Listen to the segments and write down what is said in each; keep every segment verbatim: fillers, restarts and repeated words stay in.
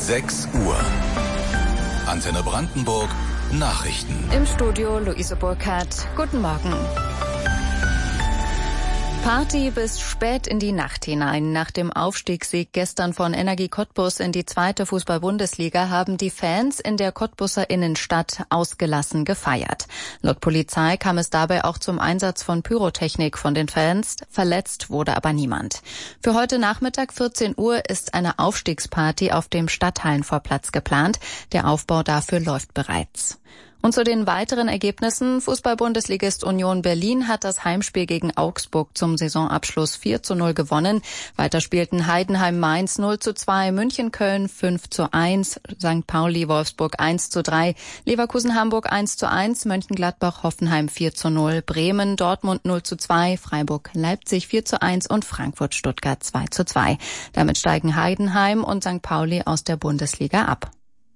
sechs Uhr. Antenne Brandenburg, Nachrichten. Im Studio Luise Burkhardt. Guten Morgen. Party bis spät in die Nacht hinein. Nach dem Aufstiegssieg gestern von Energie Cottbus in die zweite Fußball-Bundesliga haben die Fans in der Cottbuser Innenstadt ausgelassen gefeiert. Laut Polizei kam es dabei auch zum Einsatz von Pyrotechnik von den Fans. Verletzt wurde aber niemand. Für heute Nachmittag vierzehn Uhr ist eine Aufstiegsparty auf dem Stadthallenvorplatz geplant. Der Aufbau dafür läuft bereits. Und zu den weiteren Ergebnissen. Fußball-Bundesligist Union Berlin hat das Heimspiel gegen Augsburg zum Saisonabschluss vier zu null gewonnen. Weiter spielten Heidenheim-Mainz null zu zwei, München-Köln fünf zu eins, Sankt Pauli-Wolfsburg eins zu drei, Leverkusen-Hamburg eins zu eins, Mönchengladbach-Hoffenheim vier zu null, Bremen-Dortmund null zu zwei, Freiburg-Leipzig vier zu eins und Frankfurt-Stuttgart zwei zu zwei. Damit steigen Heidenheim und Sankt Pauli aus der Bundesliga ab.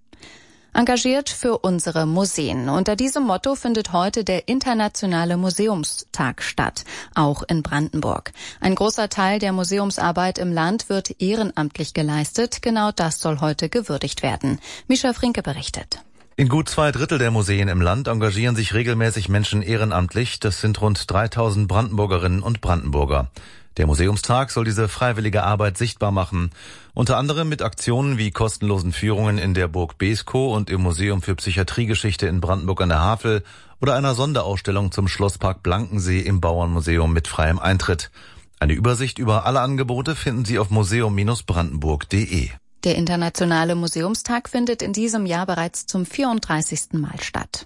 Engagiert für unsere Museen. Unter diesem Motto findet heute der Internationale Museumstag statt, auch in Brandenburg. Ein großer Teil der Museumsarbeit im Land wird ehrenamtlich geleistet. Genau das soll heute gewürdigt werden. Mischa Frinke berichtet. In gut zwei Drittel der Museen im Land engagieren sich regelmäßig Menschen ehrenamtlich. Das sind rund dreitausend Brandenburgerinnen und Brandenburger. Der Museumstag soll diese freiwillige Arbeit sichtbar machen. Unter anderem mit Aktionen wie kostenlosen Führungen in der Burg Beeskow und im Museum für Psychiatriegeschichte in Brandenburg an der Havel oder einer Sonderausstellung zum Schlosspark Blankensee im Bauernmuseum mit freiem Eintritt. Eine Übersicht über alle Angebote finden Sie auf museum Bindestrich brandenburg punkt de. Der Internationale Museumstag findet in diesem Jahr bereits zum vierunddreißigsten Mal statt.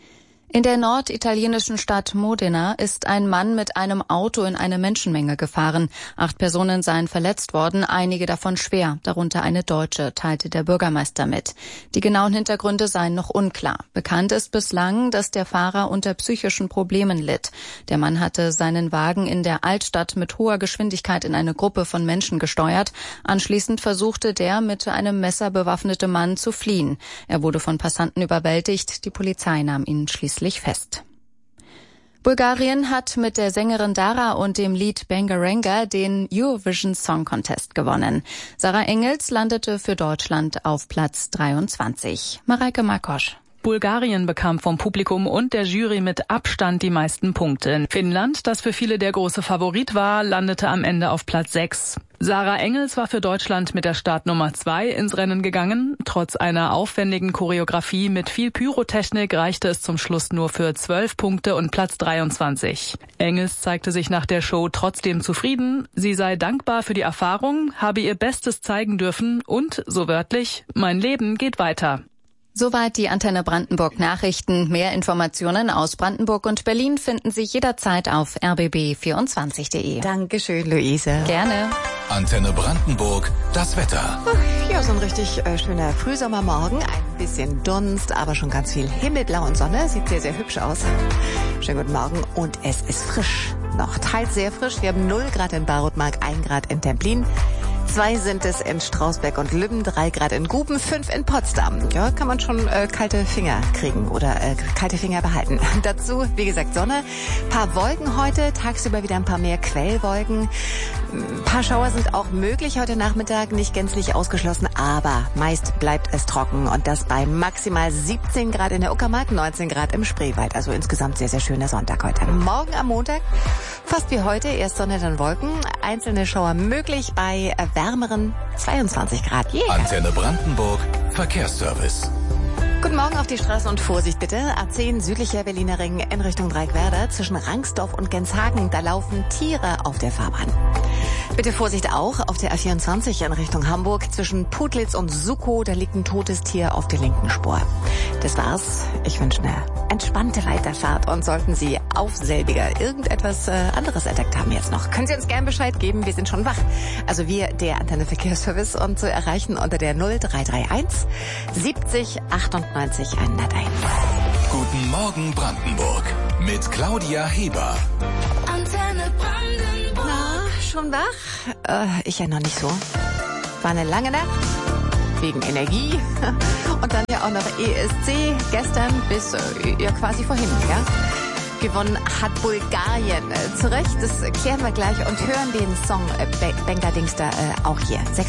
In der norditalienischen Stadt Modena ist ein Mann mit einem Auto in eine Menschenmenge gefahren. Acht Personen seien verletzt worden, einige davon schwer, darunter eine Deutsche, teilte der Bürgermeister mit. Die genauen Hintergründe seien noch unklar. Bekannt ist bislang, dass der Fahrer unter psychischen Problemen litt. Der Mann hatte seinen Wagen in der Altstadt mit hoher Geschwindigkeit in eine Gruppe von Menschen gesteuert. Anschließend versuchte der mit einem Messer bewaffnete Mann zu fliehen. Er wurde von Passanten überwältigt. Die Polizei nahm ihn schließlich fest. Bulgarien hat mit der Sängerin Dara und dem Lied Bangaranga den Eurovision Song Contest gewonnen. Sarah Engels landete für Deutschland auf Platz dreiundzwanzig. Mareike Markosch. Bulgarien bekam vom Publikum und der Jury mit Abstand die meisten Punkte. Finnland, das für viele der große Favorit war, landete am Ende auf Platz sechs. Sarah Engels war für Deutschland mit der Startnummer zwei ins Rennen gegangen. Trotz einer aufwendigen Choreografie mit viel Pyrotechnik reichte es zum Schluss nur für zwölf Punkte und Platz dreiundzwanzig. Engels zeigte sich nach der Show trotzdem zufrieden. Sie sei dankbar für die Erfahrung, habe ihr Bestes zeigen dürfen und, so wörtlich, mein Leben geht weiter. Soweit die Antenne Brandenburg Nachrichten. Mehr Informationen aus Brandenburg und Berlin finden Sie jederzeit auf r b b vierundzwanzig punkt de. Dankeschön, Luise. Gerne. Antenne Brandenburg, das Wetter. Ja, so ein richtig äh, schöner Frühsommermorgen. Ein bisschen Dunst, aber schon ganz viel Himmelblau und Sonne. Sieht sehr, sehr hübsch aus. Schönen guten Morgen. Und es ist frisch. Noch teils sehr frisch. Wir haben null Grad in Barotmark, ein Grad in Templin. Zwei sind es in Strausberg und Lübben, drei Grad in Guben, fünf in Potsdam. Ja, kann man schon äh, kalte Finger kriegen oder äh, kalte Finger behalten. Dazu, wie gesagt, Sonne, paar Wolken heute, tagsüber wieder ein paar mehr Quellwolken. Ein paar Schauer sind auch möglich heute Nachmittag, nicht gänzlich ausgeschlossen, aber meist bleibt es trocken und das bei maximal siebzehn Grad in der Uckermark, neunzehn Grad im Spreewald. Also insgesamt sehr, sehr schöner Sonntag heute. Morgen am Montag, fast wie heute, erst Sonne, dann Wolken. Einzelne Schauer möglich bei wärmeren zweiundzwanzig Grad. Yeah. Antenne Brandenburg, Verkehrsservice. Guten Morgen auf die Straße und Vorsicht bitte. A zehn südlicher Berliner Ring in Richtung Dreieckwerder zwischen Rangsdorf und Genshagen. Da laufen Tiere auf der Fahrbahn. Bitte Vorsicht auch auf der A vierundzwanzig in Richtung Hamburg zwischen Putlitz und Sukow. Da liegt ein totes Tier auf der linken Spur. Das war's. Ich wünsche eine entspannte Weiterfahrt und sollten Sie auf selbiger irgendetwas äh, anderes entdeckt haben jetzt noch, können Sie uns gern Bescheid geben. Wir sind schon wach. Also wir, der Antenne Verkehrsservice, und zu erreichen unter der null drei drei eins siebzig achtundneunzig hunderteins. Guten Morgen Brandenburg mit Claudia Heber. Antenne Brandenburg. Na, schon wach? Äh, ich ja noch nicht so. War eine lange Nacht. Wegen Energie. Und dann ja auch noch E S C gestern bis äh, ja quasi vorhin, ja. Gewonnen hat Bulgarien. Äh, zu Recht, das klären wir gleich und hören den Song äh, Bangaranga äh, auch hier. sechs